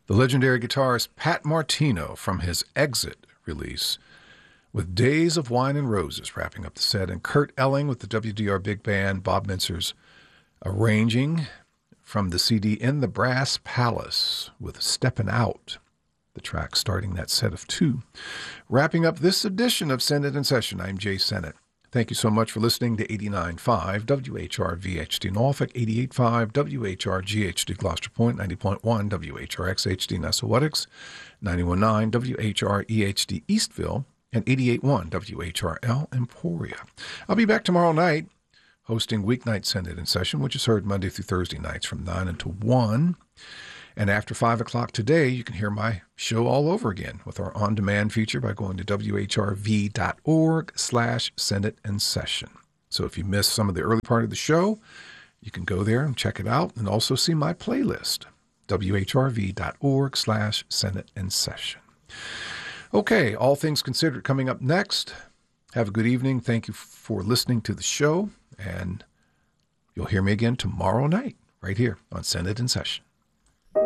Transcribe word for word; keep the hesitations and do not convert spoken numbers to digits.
The legendary guitarist Pat Martino from his Exit release, with Days of Wine and Roses wrapping up the set, and Kurt Elling with the W D R Big Band, Bob Mintzer's arranging from the C D In the Brass Palace with Steppin' Out, the track starting that set of two. Wrapping up this edition of Send It in Session, I'm Jay Sennett. Thank you so much for listening to eighty-nine point five W H R V H D Norfolk, eighty-eight point five W H R G H D Gloucester Point, ninety point one W H R X H D Nessawatix, ninety-one point nine W H R E H D Eastville, and eighty-eight point one W H R L Emporia. I'll be back tomorrow night hosting Weeknight Send It in Session, which is heard Monday through Thursday nights from nine until one. And after five o'clock today, you can hear my show all over again with our on-demand feature by going to W H R V dot org slash send it in session. So if you missed some of the early part of the show, you can go there and check it out and also see my playlist, W H R V dot org slash send it in session. Okay, all things considered coming up next. Have a good evening. Thank you for listening to the show, and you'll hear me again tomorrow night right here on Send It in Session.